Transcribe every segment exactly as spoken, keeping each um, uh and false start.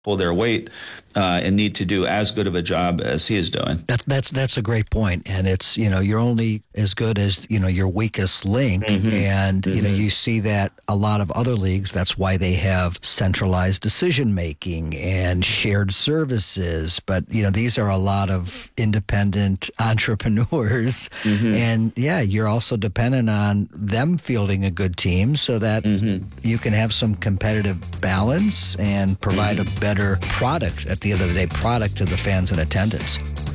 pull their weight uh, and need to do as good of a job as he is doing. That, that's that's a great point. And it's, you know, you're only as good as, you know, your weakest link. Mm-hmm. And, Mm-hmm. you know, you see that a lot of other leagues, that's why they have centralized decision making and shared services. But, you know, these are a lot of independent entrepreneurs. Mm-hmm. And, yeah, you're also dependent on them fielding a good team so that mm-hmm. you can have some competitive balance and provide mm-hmm. a better product at the end of the day, product to the fans in attendance.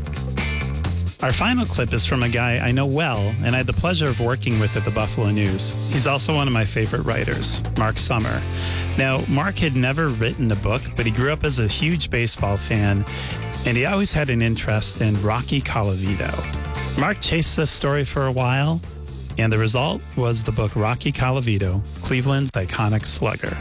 Our final clip is from a guy I know well, and I had the pleasure of working with at the Buffalo News. He's also one of my favorite writers, Mark Summer. Now, Mark had never written a book, but he grew up as a huge baseball fan, and he always had an interest in Rocky Colavito. Mark chased this story for a while, and the result was the book Rocky Colavito, Cleveland's iconic slugger.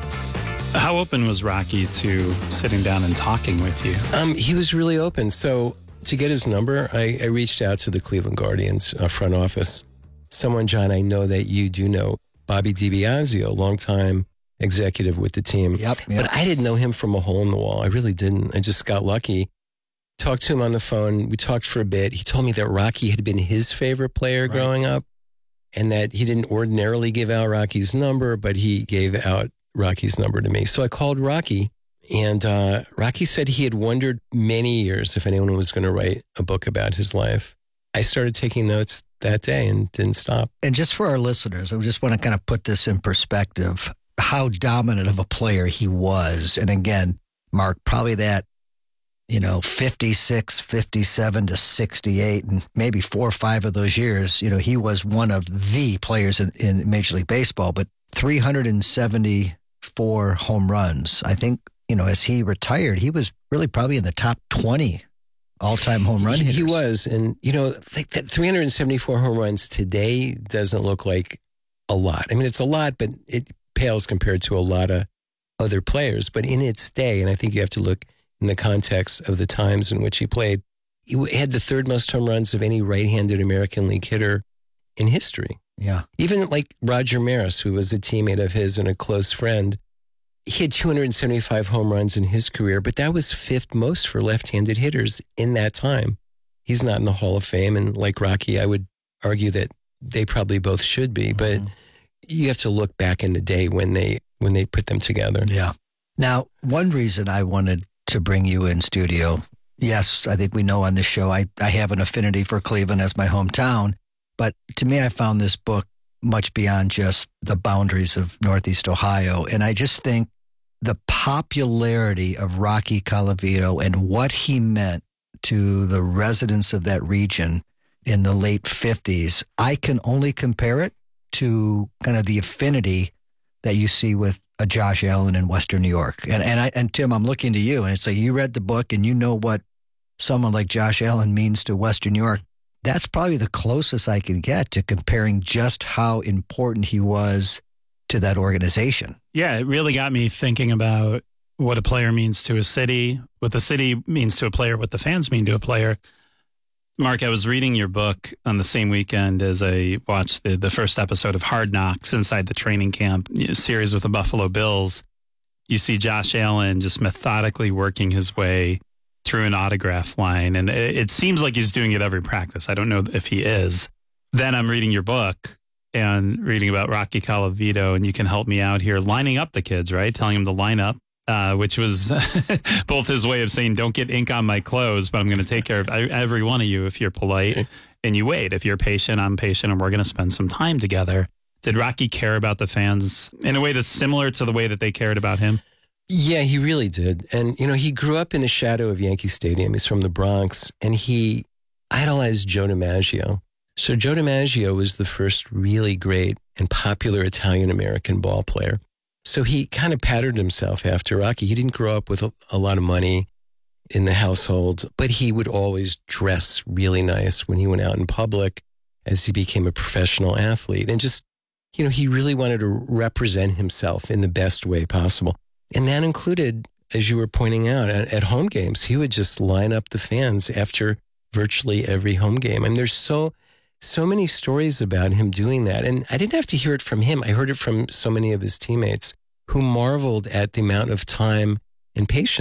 How open was Rocky to sitting down and talking with you? Um, he was really open. So to get his number, I, I reached out to the Cleveland Guardians uh, front office. Someone, John, I know that you do know, Bobby DiBiasio, longtime executive with the team. Yep, yep. But I didn't know him from a hole in the wall. I really didn't. I just got lucky. Talked to him on the phone. We talked for a bit. He told me that Rocky had been his favorite player right. growing up, and that he didn't ordinarily give out Rocky's number, but he gave out Rocky's number to me. So I called Rocky, and uh, Rocky said he had wondered many years if anyone was going to write a book about his life. I started taking notes that day and didn't stop. And just for our listeners, I just want to kind of put this in perspective, how dominant of a player he was. And again, Mark, probably that, you know, fifty-six, fifty-seven to sixty-eight, and maybe four or five of those years, you know, he was one of the players in, in Major League Baseball, but three hundred seventy-four home runs. I think, you know, as he retired, he was really probably in the top twenty all-time home run he, hitters. He was. And, you know, like that three hundred seventy-four home runs today doesn't look like a lot. I mean, it's a lot, but it pales compared to a lot of other players. But in its day, and I think you have to look in the context of the times in which he played, he had the third most home runs of any right-handed American League hitter in history. Yeah. Even like Roger Maris, who was a teammate of his and a close friend, he had two hundred seventy-five home runs in his career, but that was fifth most for left-handed hitters in that time. He's not in the Hall of Fame, and like Rocky, I would argue that they probably both should be, but mm-hmm. you have to look back in the day when they when they put them together. Yeah. Now, one reason I wanted to bring you in studio, yes, I think we know on this show, I, I have an affinity for Cleveland as my hometown. But to me, I found this book much beyond just the boundaries of Northeast Ohio. And I just think the popularity of Rocky Colavito and what he meant to the residents of that region in the late fifties, I can only compare it to kind of the affinity that you see with a Josh Allen in Western New York. And and I and Tim, I'm looking to you, and it's like you read the book and you know what someone like Josh Allen means to Western New York. That's probably the closest I can get to comparing just how important he was to that organization. Yeah, it really got me thinking about what a player means to a city, what the city means to a player, what the fans mean to a player. Mark, I was reading your book on the same weekend as I watched the, the first episode of Hard Knocks Inside the Training Camp series with the Buffalo Bills. You see Josh Allen just methodically working his way through an autograph line, and it, it seems like he's doing it every practice. I don't know if he is. Then I'm reading your book and reading about Rocky Colavito, and you can help me out here lining up the kids, right? Telling them to line up. Uh, which was both his way of saying, don't get ink on my clothes, but I'm going to take care of every one of you if you're polite and you wait. If you're patient, I'm patient, and we're going to spend some time together. Did Rocky care about the fans in a way that's similar to the way that they cared about him? Yeah, he really did. And, you know, he grew up in the shadow of Yankee Stadium. He's from the Bronx, and he idolized Joe DiMaggio. So Joe DiMaggio was the first really great and popular Italian-American ball player. So he kind of patterned himself after Rocky. He didn't grow up with a, a lot of money in the household, but he would always dress really nice when he went out in public as he became a professional athlete. And just, you know, he really wanted to represent himself in the best way possible. And that included, as you were pointing out, at, at home games, he would just line up the fans after virtually every home game. I mean, there's so... So many stories about him doing that. And I didn't have to hear it from him. I heard it from so many of his teammates who marveled at the amount of time and patience.